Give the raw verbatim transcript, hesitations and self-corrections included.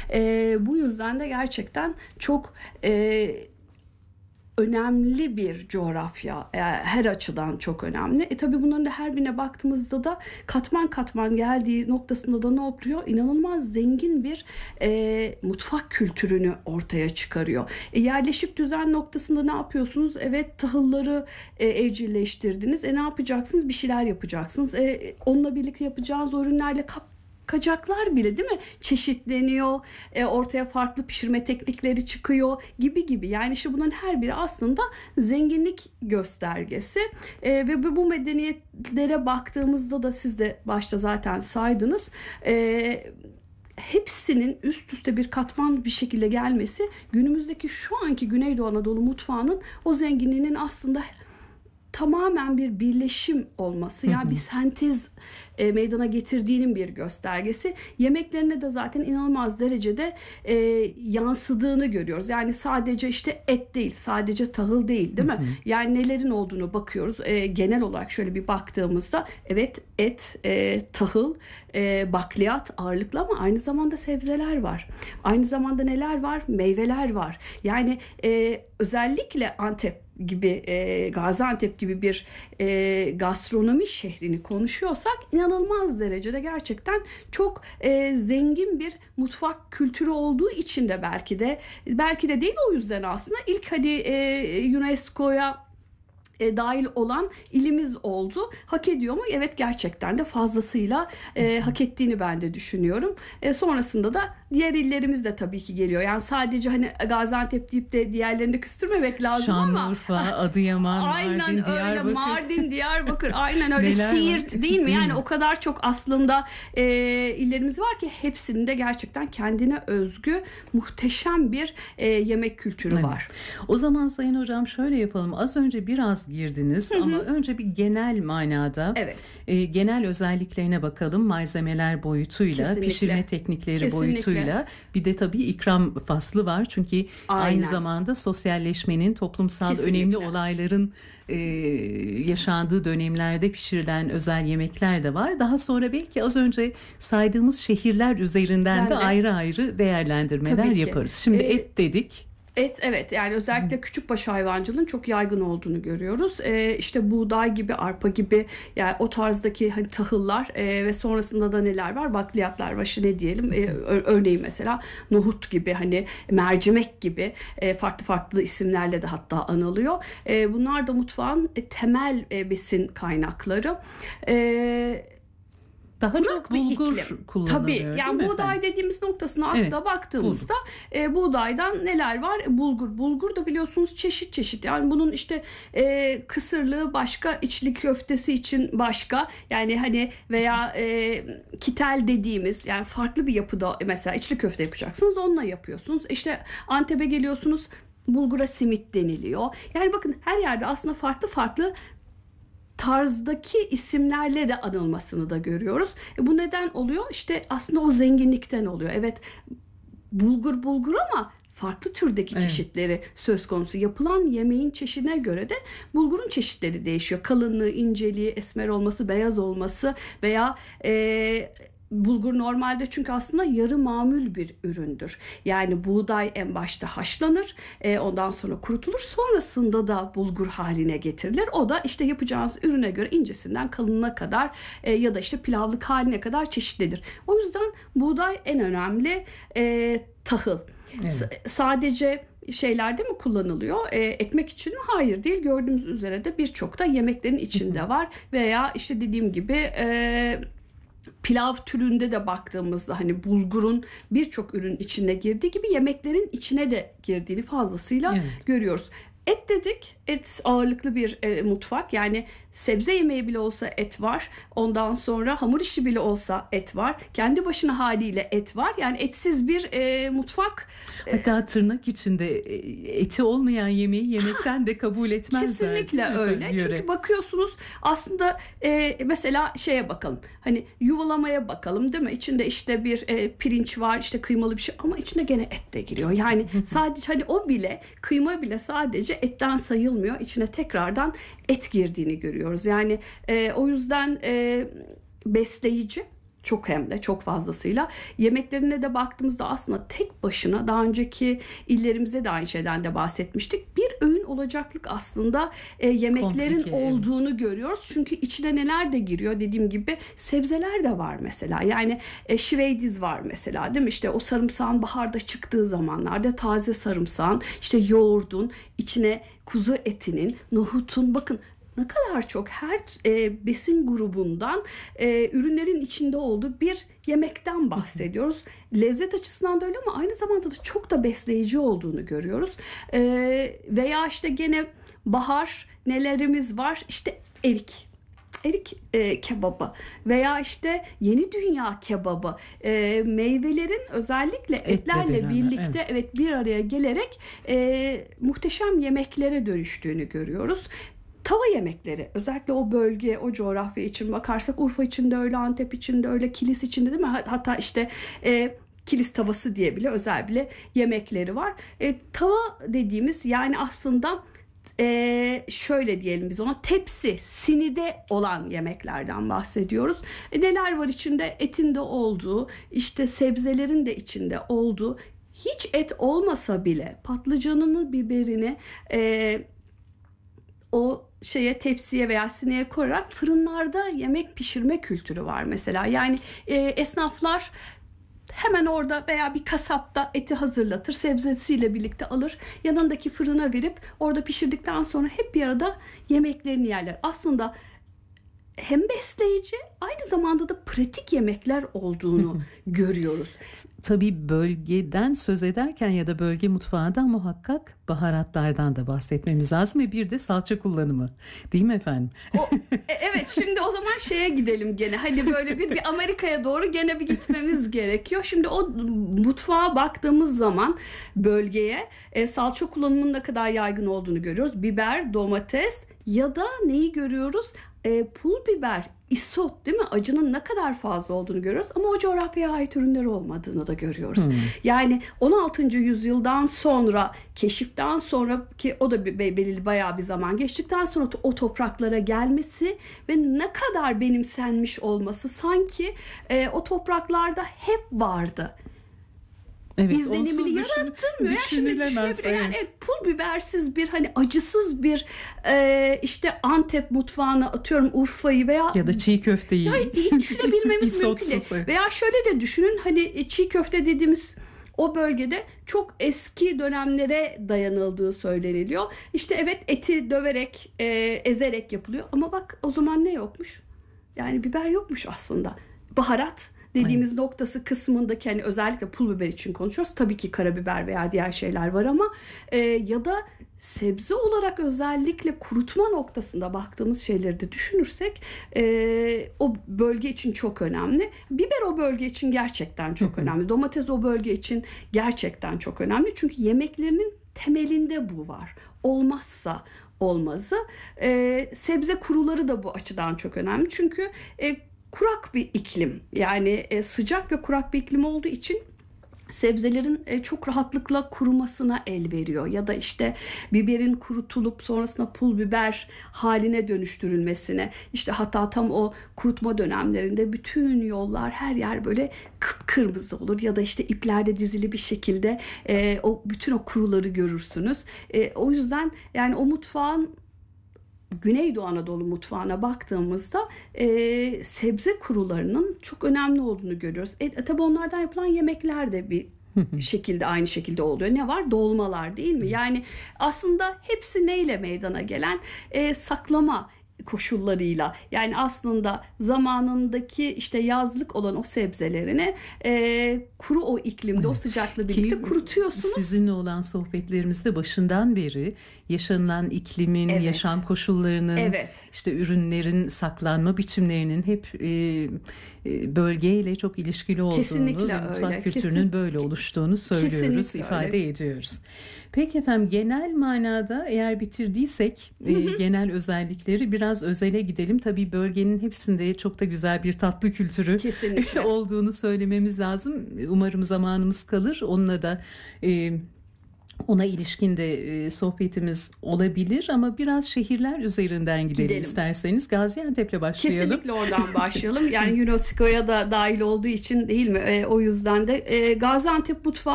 E, bu yüzden de gerçekten çok e, önemli bir coğrafya. E, her açıdan çok önemli. E tabii bunların da her birine baktığımızda da katman katman geldiği noktasında da ne yapıyor? İnanılmaz zengin bir e, mutfak kültürünü ortaya çıkarıyor. E, yerleşik düzen noktasında ne yapıyorsunuz? Evet, tahılları e, evcilleştirdiniz. E ne yapacaksınız? Bir şeyler yapacaksınız. E, onunla birlikte yapacağınız o ürünlerle kap Kacaklar bile değil mi? Çeşitleniyor, e, ortaya farklı pişirme teknikleri çıkıyor gibi gibi. Yani işte bunların her biri aslında zenginlik göstergesi. E, ve bu medeniyetlere baktığımızda da siz de başta zaten saydınız. E, hepsinin üst üste bir katman bir şekilde gelmesi günümüzdeki şu anki Güneydoğu Anadolu mutfağının o zenginliğinin aslında tamamen bir birleşim olması, yani bir sentez e, meydana getirdiğinin bir göstergesi. Yemeklerine de zaten inanılmaz derecede e, yansıdığını görüyoruz. Yani sadece işte et değil, sadece tahıl değil, değil mi? Yani nelerin olduğunu bakıyoruz. E, genel olarak şöyle bir baktığımızda evet et, e, tahıl, e, bakliyat ağırlıklı ama aynı zamanda sebzeler var. Aynı zamanda neler var? Meyveler var. Yani e, özellikle Antep gibi, e, Gaziantep gibi bir e, gastronomi şehrini konuşuyorsak inanılmaz derecede gerçekten çok e, zengin bir mutfak kültürü olduğu için de belki de belki de değil o yüzden aslında ilk hadi e, UNESCO'ya E, dahil olan ilimiz oldu. Hak ediyor mu? Evet, gerçekten de fazlasıyla e, hak ettiğini ben de düşünüyorum. E, sonrasında da diğer illerimiz de tabii ki geliyor. Yani sadece hani Gaziantep deyip de diğerlerini de küstürmemek lazım. Şanlıurfa, ama Adıyaman, aynen Mardin, öyle. Diyarbakır. Mardin, Diyarbakır, aynen öyle. Siirt değil mi? Değil yani mi? o kadar çok aslında e, illerimiz var ki hepsinde gerçekten kendine özgü muhteşem bir e, yemek kültürü Evet. var. O zaman Sayın Hocam şöyle yapalım. Az önce biraz girdiniz Hı hı. ama önce bir genel manada Evet. e, genel özelliklerine bakalım. Malzemeler boyutuyla, Kesinlikle. pişirme teknikleri Kesinlikle. boyutuyla. Bir de tabii ikram faslı var. Çünkü Aynen. aynı zamanda sosyalleşmenin, toplumsal Kesinlikle. önemli olayların e, yaşandığı dönemlerde pişirilen özel yemekler de var. Daha sonra belki az önce saydığımız şehirler üzerinden Ben de de. ayrı ayrı değerlendirmeler Tabii ki. yaparız. Şimdi Ee, et dedik. Et, evet, yani özellikle küçükbaş hayvancılığın çok yaygın olduğunu görüyoruz. Ee, işte buğday gibi, arpa gibi, yani o tarzdaki hani tahıllar e, ve sonrasında da neler var? Bakliyatlar var. İşte ne diyelim? E, örneğin mesela nohut gibi, hani mercimek gibi e, farklı farklı isimlerle de hatta anılıyor. E, bunlar da mutfağın e, temel e, besin kaynakları. E, Daha Kurak çok bir bulgur iklim. kullanılıyor. Tabii, değil yani mi buğday efendim? dediğimiz noktasına hatta Evet, baktığımızda e, buğdaydan neler var? E, bulgur. Bulgur da biliyorsunuz çeşit çeşit. Yani bunun işte e, kısırlığı başka, içli köftesi için başka. Yani hani veya e, kitel dediğimiz, yani farklı bir yapıda mesela içli köfte yapacaksınız, onunla yapıyorsunuz. İşte Antep'e geliyorsunuz, bulgura simit deniliyor. Yani bakın her yerde aslında farklı farklı tarzdaki isimlerle de anılmasını da görüyoruz. E bu neden oluyor? İşte aslında o zenginlikten oluyor. Evet, bulgur bulgur ama farklı türdeki Evet. çeşitleri söz konusu. Yapılan yemeğin çeşidine göre de bulgurun çeşitleri değişiyor. Kalınlığı, inceliği, esmer olması, beyaz olması veya e, bulgur normalde çünkü aslında yarı mamül bir üründür. Yani buğday en başta haşlanır, e, ondan sonra kurutulur, sonrasında da bulgur haline getirilir. O da işte yapacağınız ürüne göre incesinden kalınına kadar e, ya da işte pilavlık haline kadar çeşitlidir. O yüzden buğday en önemli e, tahıl. Evet. S- sadece şeylerde mi kullanılıyor? E, ekmek için mi? Hayır, değil. Gördüğümüz üzere de birçok da yemeklerin içinde var veya işte dediğim gibi e, pilav türünde de baktığımızda hani bulgurun birçok ürün içine girdiği gibi yemeklerin içine de girdiğini fazlasıyla Evet. görüyoruz. Et dedik. Et ağırlıklı bir e, mutfak. Yani sebze yemeği bile olsa et var. Ondan sonra hamur işi bile olsa et var. Kendi başına haliyle et var. Yani etsiz bir e, mutfak. Hatta tırnak içinde e, eti olmayan yemeği yemekten de kabul etmezler. Kesinlikle değil mi öyle. efendim? Yöre. Çünkü bakıyorsunuz aslında e, mesela şeye bakalım. Hani yuvalamaya bakalım, değil mi? İçinde işte bir e, pirinç var, işte kıymalı bir şey ama içine gene et de giriyor. Yani sadece hani o bile, kıyma bile sadece etten sayılmıyor. İçine tekrardan et girdiğini görüyoruz. Yani e, o yüzden e, besleyici. Çok hem de çok fazlasıyla. Yemeklerine de baktığımızda aslında tek başına daha önceki illerimizde de aynı şeyden de bahsetmiştik. Bir öğün olacaklık aslında e, yemeklerin Komplike, olduğunu evet. görüyoruz. Çünkü içine neler de giriyor dediğim gibi sebzeler de var mesela. Yani e, şiveydiz var mesela değil mi? İşte o sarımsağın baharda çıktığı zamanlarda taze sarımsağın, işte yoğurdun, içine kuzu etinin, nohutun bakın ne kadar çok her e, besin grubundan e, ürünlerin içinde olduğu bir yemekten bahsediyoruz. Lezzet açısından da öyle ama aynı zamanda da çok da besleyici olduğunu görüyoruz. E, veya işte gene bahar nelerimiz var? İşte erik. Erik e, kebabı veya işte yeni dünya kebabı, e, meyvelerin özellikle Etle etlerle beraber, birlikte evet. evet bir araya gelerek e, muhteşem yemeklere dönüştüğünü görüyoruz. Tava yemekleri özellikle o bölge, o coğrafya için bakarsak Urfa için de öyle, Antep için de öyle, Kilis için de değil mi? Hatta işte e, Kilis tavası diye bile özel bile yemekleri var. E, tava dediğimiz yani aslında e, şöyle diyelim biz ona tepsi, sinide olan yemeklerden bahsediyoruz. E, neler var içinde? Etin de olduğu, işte sebzelerin de içinde olduğu, hiç et olmasa bile patlıcanını, biberini e, o şeye tepsiye veya sineye koyarak fırınlarda yemek pişirme kültürü var mesela. Yani e, esnaflar hemen orada veya bir kasapta eti hazırlatır, sebzesiyle birlikte alır, yanındaki fırına verip orada pişirdikten sonra hep bir arada yemeklerini yerler. Aslında hem besleyici aynı zamanda da pratik yemekler olduğunu görüyoruz. Tabii bölgeden söz ederken ya da bölge mutfağından muhakkak baharatlardan da bahsetmemiz lazım ve bir de salça kullanımı, değil mi efendim? O, evet, şimdi o zaman şeye gidelim gene. Hadi böyle bir bir Amerika'ya doğru gene bir gitmemiz gerekiyor. Şimdi o mutfağa baktığımız zaman bölgeye e, salça kullanımının ne kadar yaygın olduğunu görüyoruz. Biber, domates ya da neyi görüyoruz? E, pul biber, isot değil mi? Acının ne kadar fazla olduğunu görüyoruz ama o coğrafyaya ait ürünler olmadığını da görüyoruz. Hmm. Yani on altıncı yüzyıldan sonra, keşiften sonra ki o da bir, belirli bayağı bir zaman geçtikten sonra o topraklara gelmesi ve ne kadar benimsenmiş olması sanki e, o topraklarda hep vardı. Evet, izlenimini yarattırmıyor. Yani şimdi düşünebilir. Yani evet, pul bibersiz bir hani acısız bir e, işte Antep mutfağını atıyorum Urfa'yı veya ya da çiğ köfteyi yani hiç düşünebilmemiz mümkün değil. Veya şöyle de düşünün hani çiğ köfte dediğimiz o bölgede çok eski dönemlere dayanıldığı söyleniliyor. İşte evet eti döverek, e, ezerek yapılıyor ama bak o zaman ne yokmuş? Yani biber yokmuş aslında. Baharat dediğimiz evet. noktası kısmındaki hani özellikle pul biber için konuşuyoruz. Tabii ki karabiber veya diğer şeyler var ama e, ya da sebze olarak özellikle kurutma noktasında baktığımız şeyleri de düşünürsek e, o bölge için çok önemli. Biber o bölge için gerçekten çok önemli. Domates o bölge için gerçekten çok önemli. Çünkü yemeklerinin temelinde bu var. Olmazsa olmazı. E, sebze kuruları da bu açıdan çok önemli. Çünkü e, kurak bir iklim yani e, sıcak ve kurak bir iklim olduğu için sebzelerin e, çok rahatlıkla kurumasına el veriyor ya da işte biberin kurutulup sonrasında pul biber haline dönüştürülmesine işte hatta tam o kurutma dönemlerinde bütün yollar her yer böyle kıpkırmızı olur ya da işte iplerde dizili bir şekilde e, o bütün o kuruları görürsünüz. E, o yüzden yani o mutfağın Güneydoğu Anadolu mutfağına baktığımızda e, sebze kurularının çok önemli olduğunu görüyoruz. E, tabii onlardan yapılan yemekler de bir şekilde aynı şekilde oluyor. Ne var? Dolmalar değil mi? Yani aslında hepsi neyle meydana gelen? E, saklama koşullarıyla yani aslında zamanındaki işte yazlık olan o sebzelerini e, kuru o iklimde o sıcakla birlikte Ki, kurutuyorsunuz. Sizinle olan sohbetlerimizde başından beri yaşanılan iklimin, evet. yaşam koşullarının, evet. işte ürünlerin saklanma biçimlerinin hep e, e, bölgeyle çok ilişkili olduğunu Kesinlikle ve mutfak öyle. kültürünün Kesin, böyle oluştuğunu söylüyoruz, kesinlikle ifade öyle. ediyoruz. Peki efendim genel manada eğer bitirdiysek hı hı. E, genel özellikleri biraz özele gidelim. Tabii bölgenin hepsinde çok da güzel bir tatlı kültürü olduğunu söylememiz lazım. Umarım zamanımız kalır. Onunla da e, Ona ilişkin de e, sohbetimiz olabilir ama biraz şehirler üzerinden gidelim, gidelim. isterseniz. Gaziantep'le başlayalım. Kesinlikle oradan başlayalım. Yani UNESCO'ya da dahil olduğu için değil mi? E, o yüzden de e, Gaziantep mutfağı